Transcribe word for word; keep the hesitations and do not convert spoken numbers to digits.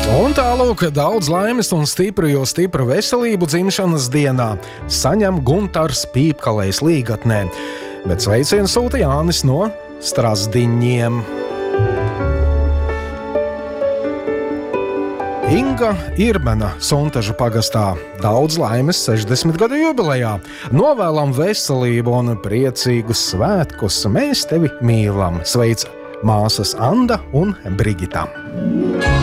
Un tālūk, daudz laimes un stipru, jo stipru veselību dzimšanas dienā saņem Guntars Pīpkalējs Līgatnē, bet sveicienu sūta Jānis no Strazdiņiem. Inga Irmena Suntažu pagastā daudz laimes sešdesmit gadu jubilejā. Novēlam veselību un priecīgus svētkus. Mēs tevi mīlam. Sveic māsas Anda un Brigita.